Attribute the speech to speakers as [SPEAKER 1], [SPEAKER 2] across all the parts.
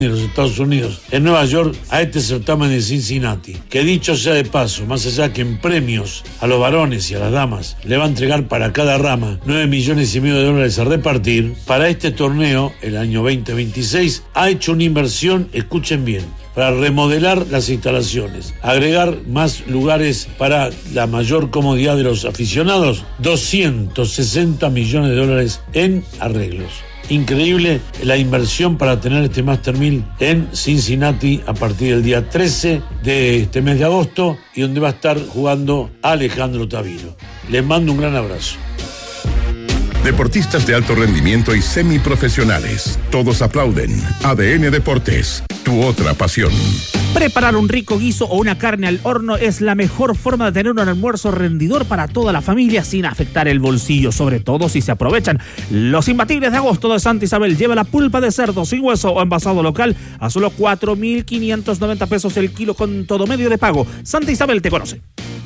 [SPEAKER 1] de los Estados Unidos en Nueva York a este certamen de Cincinnati, que dicho sea de paso, más allá que en premios a los varones y a las damas le va a entregar para cada rama $9,5 millones a repartir, para este torneo, el año 2026, ha hecho una inversión, escuchen bien, para remodelar las instalaciones, agregar más lugares para la mayor comodidad de los aficionados, $260 millones en arreglos. Increíble la inversión para tener este Master 1000 en Cincinnati a partir del día 13 de este mes de agosto, y donde va a estar jugando Alejandro Taviro. Les mando un gran abrazo.
[SPEAKER 2] Deportistas de alto rendimiento y semiprofesionales. Todos aplauden. ADN Deportes, tu otra pasión.
[SPEAKER 3] Preparar un rico guiso o una carne al horno es la mejor forma de tener un almuerzo rendidor para toda la familia sin afectar el bolsillo, sobre todo si se aprovechan los imbatibles de agosto de Santa Isabel. Lleva la pulpa de cerdo sin hueso o envasado local a solo 4,590 pesos el kilo con todo medio de pago. Santa Isabel te conoce.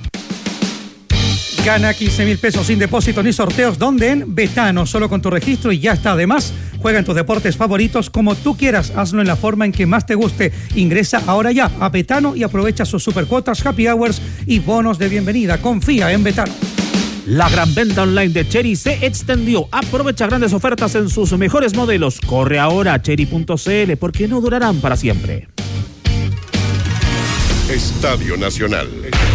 [SPEAKER 4] Gana 15,000 pesos sin depósito ni sorteos, donde en Betano, solo con tu registro y ya está. Además, juega en tus deportes favoritos como tú quieras, hazlo en la forma en que más te guste. Ingresa ahora ya a Betano y aprovecha sus supercuotas, happy hours y bonos de bienvenida. Confía en Betano.
[SPEAKER 3] La gran venta online de Chery se extendió. Aprovecha grandes ofertas en sus mejores modelos. Corre ahora a chery.cl porque no durarán para siempre.
[SPEAKER 2] Estadio Nacional.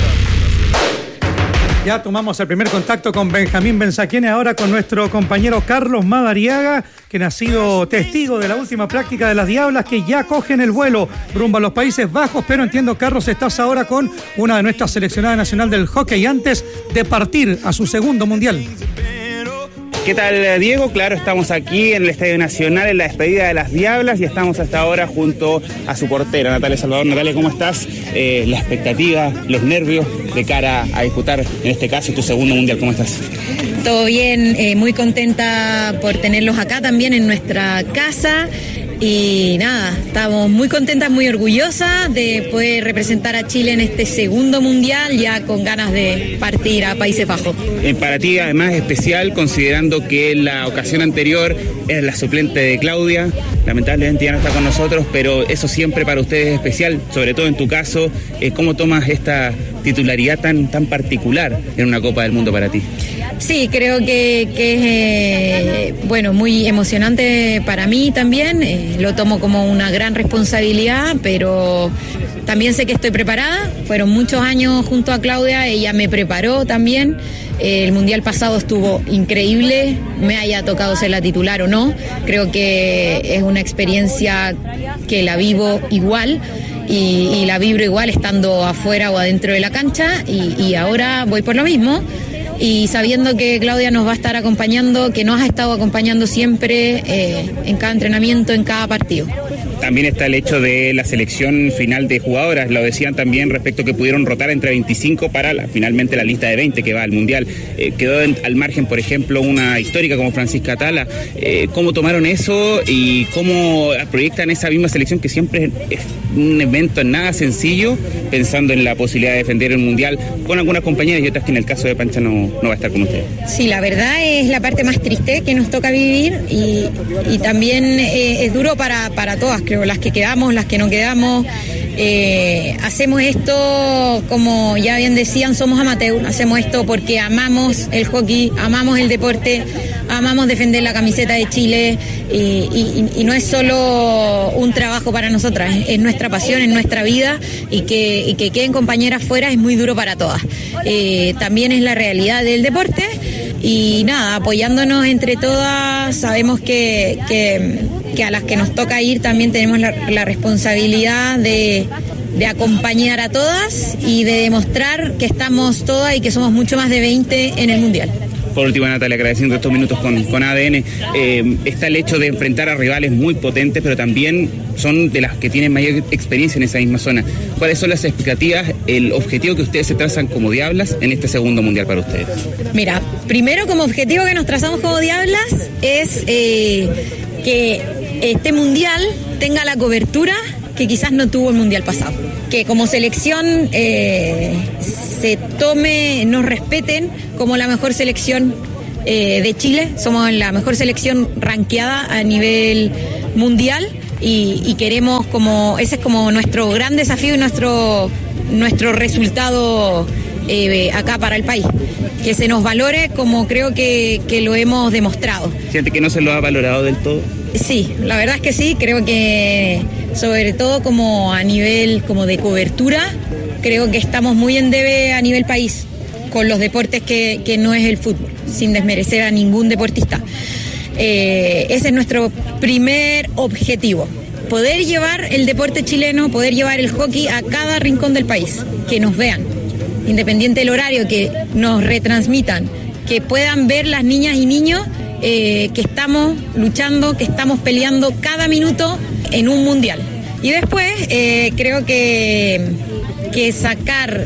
[SPEAKER 4] Ya tomamos el primer contacto con Benjamín Benzaquene, ahora con nuestro compañero Carlos Madariaga, quien ha sido testigo de la última práctica de las Diablas, que ya cogen el vuelo rumbo a los Países Bajos. Pero entiendo, Carlos, estás ahora con una de nuestras seleccionadas nacional del hockey antes de partir a su segundo mundial.
[SPEAKER 5] ¿Qué tal, Diego? Claro, estamos aquí en el Estadio Nacional en la despedida de las Diablas y estamos hasta ahora junto a su portera, Natalia Salvador. Natalia, ¿cómo estás? La expectativa, los nervios de cara a disputar, en este caso, tu segundo mundial. ¿Cómo estás?
[SPEAKER 6] Todo bien, muy contenta por tenerlos acá también en nuestra casa. Y nada, estamos muy contentas, muy orgullosas de poder representar a Chile en este segundo mundial, ya con ganas de partir a Países Bajos.
[SPEAKER 5] Para ti, además, es especial, considerando que la ocasión anterior era la suplente de Claudia. Lamentablemente ya no está con nosotros, pero eso siempre para ustedes es especial, sobre todo en tu caso. ¿Cómo tomas esta titularidad tan particular en una Copa del Mundo para ti?
[SPEAKER 6] Sí, creo que es bueno, muy emocionante para mí también. Lo tomo como una gran responsabilidad, pero también sé que estoy preparada. Fueron muchos años junto a Claudia, ella me preparó también. El mundial pasado estuvo increíble, me haya tocado ser la titular o no. Creo que es una experiencia que la vivo igual y la vibro igual estando afuera o adentro de la cancha, y ahora voy por lo mismo. Y sabiendo que Claudia nos va a estar acompañando, que nos ha estado acompañando siempre en cada entrenamiento, en cada partido.
[SPEAKER 5] También está el hecho de la selección final de jugadoras, lo decían también respecto que pudieron rotar entre 25 para finalmente la lista de 20 que va al Mundial. Quedó al margen, por ejemplo, una histórica como Francisca Tala. ¿Cómo tomaron eso y cómo proyectan esa misma selección, que siempre es un evento nada sencillo, pensando en la posibilidad de defender el Mundial con algunas compañeras y otras que en el caso de Pancha no va a estar con ustedes?
[SPEAKER 6] Sí, la verdad es la parte más triste que nos toca vivir y también es duro para todas, creo, las que quedamos, las que no quedamos. Hacemos esto, como ya bien decían, somos amateurs, hacemos esto porque amamos el hockey, amamos el deporte, amamos defender la camiseta de Chile y no es solo un trabajo para nosotras, es nuestra pasión, es nuestra vida, y que queden compañeras fuera es muy duro para todas. También es la realidad del deporte y nada, apoyándonos entre todas, sabemos que a las que nos toca ir también tenemos la responsabilidad de acompañar a todas y de demostrar que estamos todas y que somos mucho más de 20 en el Mundial.
[SPEAKER 5] Por último, Natalia, agradeciendo estos minutos con ADN, está el hecho de enfrentar a rivales muy potentes, pero también son de las que tienen mayor experiencia en esa misma zona. ¿Cuáles son las expectativas, el objetivo que ustedes se trazan como Diablas en este segundo Mundial para ustedes?
[SPEAKER 6] Mira, primero como objetivo que nos trazamos como Diablas es que este Mundial tenga la cobertura que quizás no tuvo el Mundial pasado. Que como selección se tome, nos respeten como la mejor selección de Chile. Somos la mejor selección rankeada a nivel mundial y queremos ese es como nuestro gran desafío y nuestro resultado acá para el país, que se nos valore como creo que lo hemos demostrado.
[SPEAKER 5] ¿Siente que no se lo ha valorado del todo?
[SPEAKER 6] Sí, la verdad es que sí, creo que sobre todo como a nivel como de cobertura, creo que estamos muy en debe a nivel país con los deportes que no es el fútbol, sin desmerecer a ningún deportista. Ese es nuestro primer objetivo, poder llevar el deporte chileno, poder llevar el hockey a cada rincón del país, que nos vean, independiente del horario, que nos retransmitan, que puedan ver las niñas y niños que estamos luchando, que estamos peleando cada minuto en un mundial. Y después creo que sacar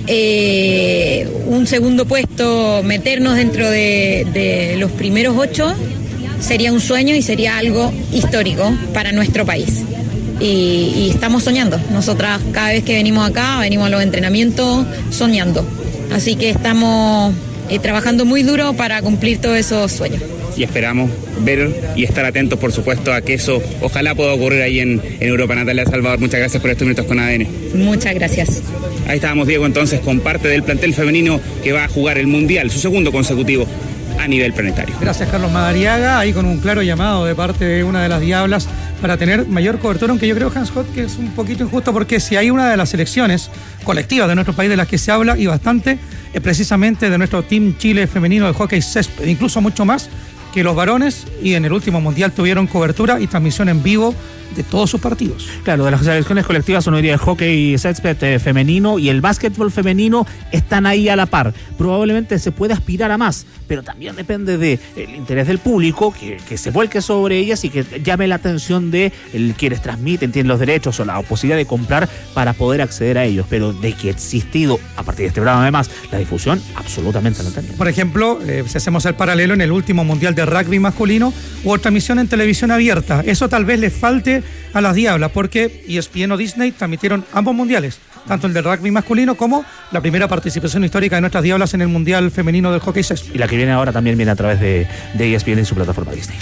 [SPEAKER 6] un segundo puesto, meternos dentro de los primeros 8, sería un sueño y sería algo histórico para nuestro país. Y estamos soñando. Nosotras cada vez que venimos acá, venimos a los entrenamientos soñando. Así que estamos trabajando muy duro para cumplir todos esos sueños.
[SPEAKER 5] Y esperamos ver y estar atentos, por supuesto, a que eso ojalá pueda ocurrir ahí en Europa. Natalia Salvador, muchas gracias por estos minutos con ADN.
[SPEAKER 6] Muchas gracias.
[SPEAKER 5] Ahí estábamos, Diego, entonces, con parte del plantel femenino que va a jugar el Mundial, su segundo consecutivo a nivel planetario.
[SPEAKER 4] Gracias, Carlos Madariaga, ahí con un claro llamado de parte de una de las Diablas para tener mayor cobertura, aunque yo creo, Hans Hott, que es un poquito injusto, porque si hay una de las selecciones colectivas de nuestro país de las que se habla y bastante, es precisamente de nuestro Team Chile femenino de hockey césped, incluso mucho más que los varones, y en el último mundial tuvieron cobertura y transmisión en vivo de todos sus partidos.
[SPEAKER 3] Claro, de las selecciones colectivas uno diría el hockey césped femenino y el básquetbol femenino están ahí a la par. Probablemente se puede aspirar a más, pero también depende del interés del público, que se vuelque sobre ellas y que llame la atención de quienes transmiten, tienen los derechos o la posibilidad de comprar para poder acceder a ellos. Pero de que ha existido, a partir de este programa además, la difusión, absolutamente no tenemos.
[SPEAKER 4] Por ejemplo, si hacemos el paralelo, en el último mundial de rugby masculino hubo transmisión en televisión abierta. Eso tal vez le falte a las Diablas, porque ESPN o Disney transmitieron ambos mundiales, tanto el del rugby masculino como la primera participación histórica de nuestras Diablas en el mundial femenino del hockey césped.
[SPEAKER 3] Y la que viene ahora también viene a través de ESPN en su plataforma Disney.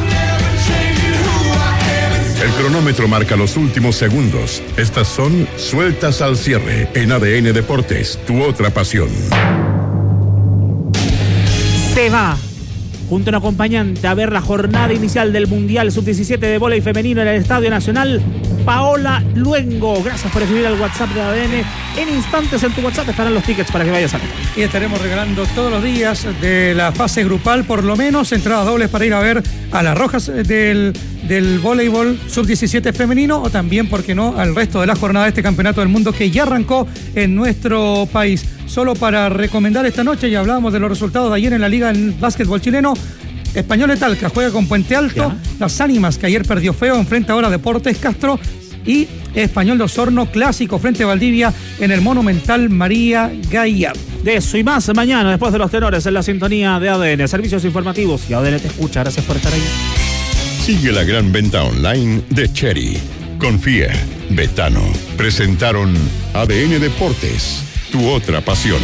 [SPEAKER 2] El cronómetro marca los últimos segundos. Estas son Sueltas al Cierre en ADN Deportes, tu otra pasión.
[SPEAKER 3] Se va junto a un acompañante a ver la jornada inicial del Mundial Sub-17 de vóley femenino en el Estadio Nacional, Paola Luengo. Gracias por escribir al WhatsApp de ADN. En instantes en tu WhatsApp estarán los tickets para que vayas a ver.
[SPEAKER 4] Y estaremos regalando todos los días de la fase grupal, por lo menos, entradas dobles para ir a ver a las Rojas del voleibol Sub-17 femenino, o también, ¿por qué no?, al resto de la jornada de este campeonato del mundo que ya arrancó en nuestro país. Solo para recomendar esta noche, ya hablábamos de los resultados de ayer en la Liga del Básquetbol Chileno. Español de Talca juega con Puente Alto. Las Ánimas, que ayer perdió feo, enfrenta ahora a Deportes Castro. Y Español de Osorno, clásico frente a Valdivia en el Monumental María Gallard.
[SPEAKER 3] De eso y más mañana, después de los tenores, en la sintonía de ADN, servicios informativos. Y ADN te escucha. Gracias por estar ahí.
[SPEAKER 2] Sigue la gran venta online de Chery. Confía, Betano. Presentaron ADN Deportes, tu otra pasión.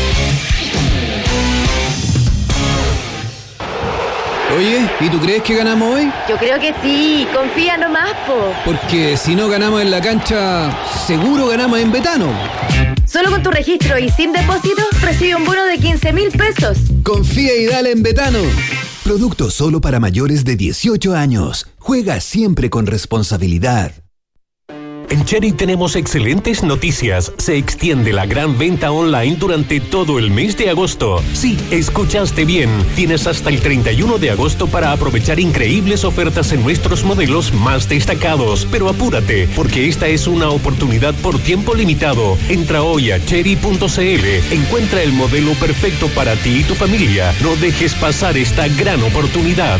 [SPEAKER 7] Oye, ¿y tú crees que ganamos hoy?
[SPEAKER 8] Yo creo que sí, confía nomás, po.
[SPEAKER 7] Porque si no ganamos en la cancha, seguro ganamos en Betano.
[SPEAKER 8] Solo con tu registro y sin depósito, recibe un bono de 15,000 pesos.
[SPEAKER 7] Confía y dale en Betano.
[SPEAKER 9] Producto solo para mayores de 18 años. Juega siempre con responsabilidad.
[SPEAKER 10] En Chery tenemos excelentes noticias. Se extiende la gran venta online durante todo el mes de agosto. Sí, escuchaste bien. Tienes hasta el 31 de agosto para aprovechar increíbles ofertas en nuestros modelos más destacados. Pero apúrate, porque esta es una oportunidad por tiempo limitado. Entra hoy a chery.cl. Encuentra el modelo perfecto para ti y tu familia. No dejes pasar esta gran oportunidad.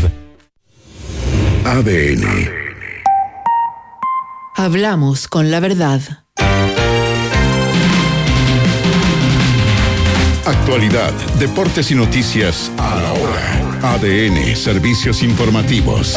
[SPEAKER 2] ADN.
[SPEAKER 11] Hablamos con la verdad.
[SPEAKER 2] Actualidad, deportes y noticias a la hora. ADN, servicios informativos.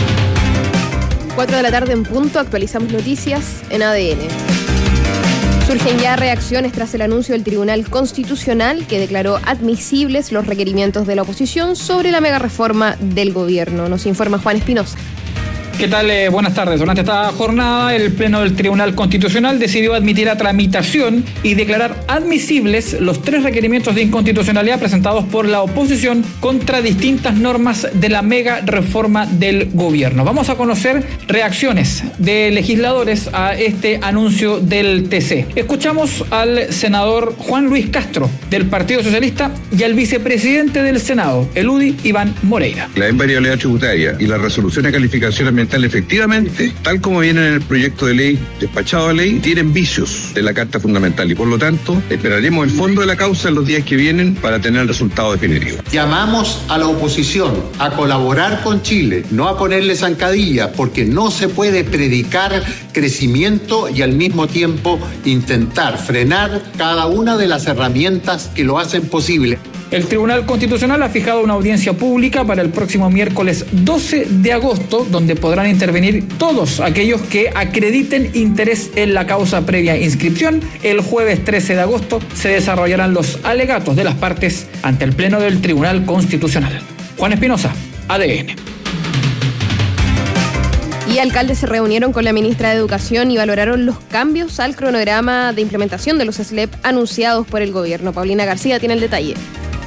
[SPEAKER 12] 4 de la tarde en punto, actualizamos noticias en ADN.
[SPEAKER 11] Surgen ya reacciones tras el anuncio del Tribunal Constitucional que declaró admisibles los requerimientos de la oposición sobre la mega reforma del gobierno. Nos informa Juan Espinosa.
[SPEAKER 12] ¿Qué tal? Buenas tardes. Durante esta jornada, el Pleno del Tribunal Constitucional decidió admitir a tramitación y declarar admisibles los 3 requerimientos de inconstitucionalidad presentados por la oposición contra distintas normas de la mega reforma del gobierno. Vamos a conocer reacciones de legisladores a este anuncio del TC. Escuchamos al senador Juan Luis Castro del Partido Socialista y al vicepresidente del Senado, el UDI, Iván Moreira.
[SPEAKER 13] La invariabilidad tributaria y la resolución de calificación ambiental efectivamente, tal como viene en el proyecto de ley despachado a ley, tienen vicios de la Carta Fundamental y por lo tanto esperaremos el fondo de la causa en los días que vienen para tener el resultado definitivo.
[SPEAKER 14] Llamamos a la oposición a colaborar con Chile, no a ponerle zancadilla, porque no se puede predicar crecimiento y al mismo tiempo intentar frenar cada una de las herramientas que lo hacen posible.
[SPEAKER 12] El Tribunal Constitucional ha fijado una audiencia pública para el próximo miércoles 12 de agosto, donde podrán intervenir todos aquellos que acrediten interés en la causa previa inscripción. El jueves 13 de agosto se desarrollarán los alegatos de las partes ante el Pleno del Tribunal Constitucional. Juan Espinosa, ADN.
[SPEAKER 11] Y alcaldes se reunieron con la ministra de Educación y valoraron los cambios al cronograma de implementación de los SLEP anunciados por el gobierno. Paulina García tiene el detalle.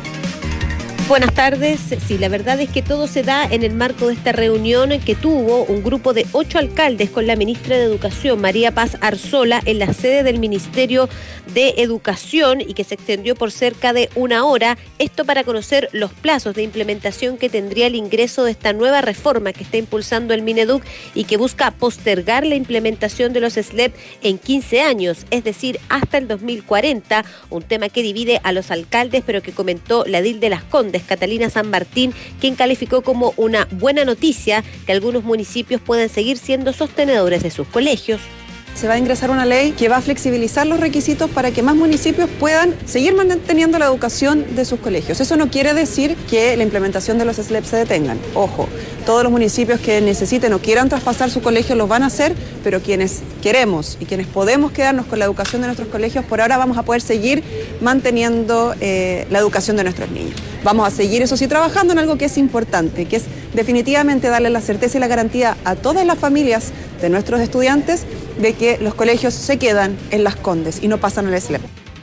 [SPEAKER 15] Buenas tardes. Sí, la verdad es que todo se da en el marco de esta reunión que tuvo un grupo de 8 alcaldes con la ministra de Educación, María Paz Arzola, en la sede del Ministerio de Educación y que se extendió por cerca de 1 hora. Esto para conocer los plazos de implementación que tendría el ingreso de esta nueva reforma que está impulsando el Mineduc y que busca postergar la implementación de los SLEP en 15 años, es decir, hasta el 2040, un tema que divide a los alcaldes, pero que comentó la edil de Las Condes, Catalina San Martín, quien calificó como una buena noticia que algunos municipios puedan seguir siendo sostenedores de sus colegios.
[SPEAKER 16] Se va a ingresar una ley que va a flexibilizar los requisitos para que más municipios puedan seguir manteniendo la educación de sus colegios. Eso no quiere decir que la implementación de los SLEP se detengan. Ojo, todos los municipios que necesiten o quieran traspasar su colegio los van a hacer, pero quienes queremos y quienes podemos quedarnos con la educación de nuestros colegios, por ahora vamos a poder seguir manteniendo la educación de nuestros niños. Vamos a seguir, eso sí, trabajando en algo que es importante, que es definitivamente darle la certeza y la garantía a todas las familias de nuestros estudiantes de que los colegios se quedan en Las Condes y no pasan al SLEP.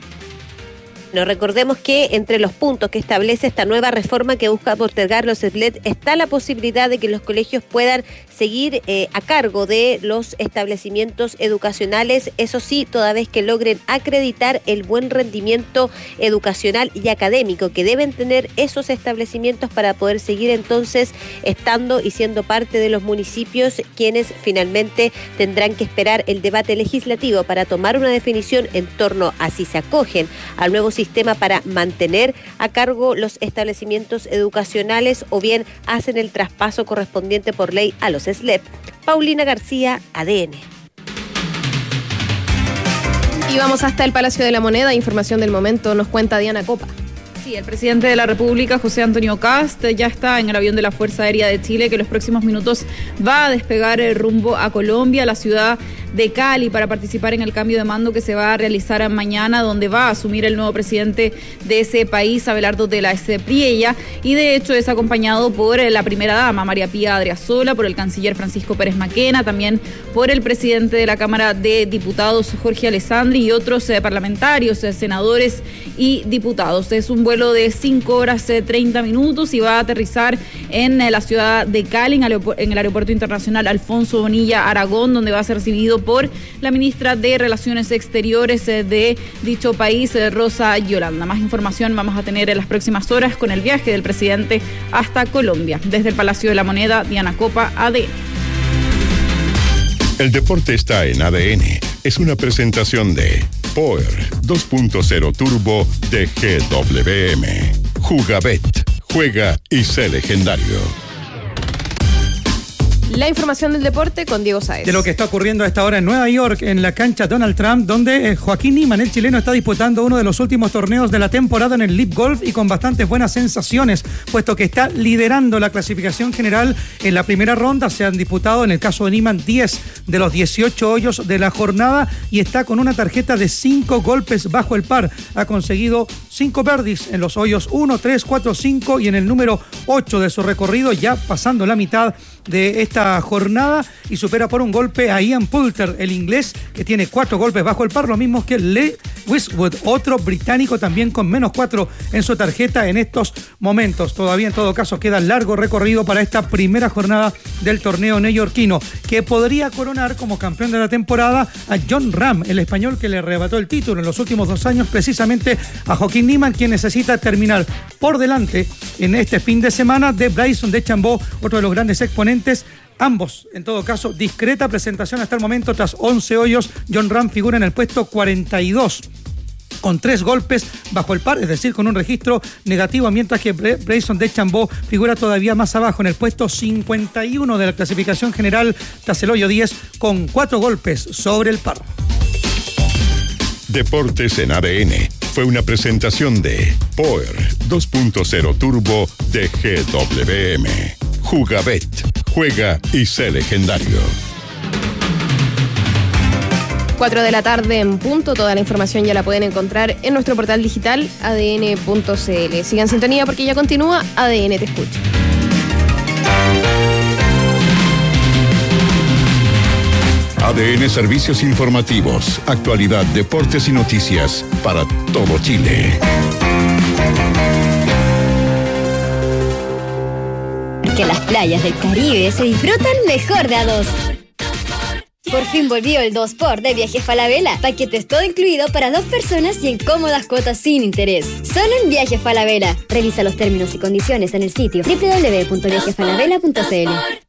[SPEAKER 15] Recordemos que entre los puntos que establece esta nueva reforma que busca postergar los SLEP está la posibilidad de que los colegios puedan seguir a cargo de los establecimientos educacionales, eso sí, toda vez que logren acreditar el buen rendimiento educacional y académico que deben tener esos establecimientos para poder seguir entonces estando y siendo parte de los municipios, quienes finalmente tendrán que esperar el debate legislativo para tomar una definición en torno a si se acogen al nuevo sistema para mantener a cargo los establecimientos educacionales o bien hacen el traspaso correspondiente por ley a los SLEP. Paulina García, ADN.
[SPEAKER 11] Y vamos hasta el Palacio de la Moneda. Información del momento nos cuenta Diana Copa.
[SPEAKER 17] Sí, el presidente de la República, José Antonio Kast, ya está en el avión de la Fuerza Aérea de Chile, que en los próximos minutos va a despegar rumbo a Colombia, a la ciudad de Cali, para participar en el cambio de mando que se va a realizar mañana, donde va a asumir el nuevo presidente de ese país, Abelardo de la Espriella, y de hecho es acompañado por la primera dama, María Pía Adriasola, por el canciller Francisco Pérez Maquena, también por el presidente de la Cámara de Diputados, Jorge Alessandri, y otros parlamentarios, senadores y diputados. Es un vuelo de 5 horas 30 minutos y va a aterrizar en la ciudad de Cali, en el Aeropuerto Internacional Alfonso Bonilla Aragón, donde va a ser recibido por la ministra de Relaciones Exteriores de dicho país, Rosa Yolanda. Más información vamos a tener en las próximas horas con el viaje del presidente hasta Colombia. Desde el Palacio de la Moneda, Diana Copa, ADN.
[SPEAKER 2] El deporte está en ADN. Es una presentación de Power 2.0 Turbo de GWM. Jugabet. Juega y sé legendario.
[SPEAKER 11] La información del deporte con Diego Sáez.
[SPEAKER 4] De lo que está ocurriendo a esta hora en Nueva York, en la cancha Donald Trump, donde Joaquín Niemann, el chileno, está disputando uno de los últimos torneos de la temporada en el LIV Golf y con bastantes buenas sensaciones, puesto que está liderando la clasificación general. En la primera ronda se han disputado, en el caso de Niemann, 10 de los 18 hoyos de la jornada y está con una tarjeta de 5 golpes bajo el par. Ha conseguido 5 birdies en los hoyos 1, 3, 4, 5 y en el número 8 de su recorrido, ya pasando la mitad de esta jornada, y supera por un golpe a Ian Poulter, el inglés, que tiene 4 golpes bajo el par, lo mismo que Lee Westwood, otro británico también con menos 4 en su tarjeta en estos momentos. Todavía en todo caso queda largo recorrido para esta primera jornada del torneo neoyorquino, que podría coronar como campeón de la temporada a Jon Rahm, el español que le arrebató el título en los últimos 2 años precisamente a Joaquín Niemann, quien necesita terminar por delante en este fin de semana de Bryson DeChambeau, otro de los grandes exponentes. Ambos, en todo caso, discreta presentación hasta el momento. Tras 11 hoyos, Jon Rahm figura en el puesto 42 con 3 golpes bajo el par, es decir, con un registro negativo, mientras que Bryson DeChambeau figura todavía más abajo en el puesto 51 de la clasificación general tras el hoyo 10 con 4 golpes sobre el par.
[SPEAKER 2] Deportes en ADN fue una presentación de Power 2.0 Turbo de GWM. Jugabet, juega y sé legendario.
[SPEAKER 11] 4 de la tarde en punto. Toda la información ya la pueden encontrar en nuestro portal digital adn.cl. Sigan en sintonía porque ya continúa ADN Te Escucha.
[SPEAKER 2] ADN Servicios Informativos, actualidad, deportes y noticias para todo Chile.
[SPEAKER 18] Que las playas del Caribe se disfrutan mejor de a dos. Por fin volvió el 2x de Viajes Falabella. Paquetes todo incluido para 2 personas y en cómodas cuotas sin interés. Solo en Viajes Falabella. Revisa los términos y condiciones en el sitio www.viajesfalabella.cl.